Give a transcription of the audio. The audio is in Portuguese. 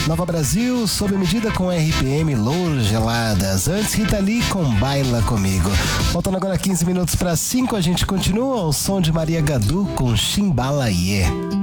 Nova Brasil, sob medida com RPM Louro Geladas. Antes, Rita Lee com Baila Comigo. Faltando agora 15 minutos para 5, a gente continua ao som de Maria Gadu com Chimbalaie.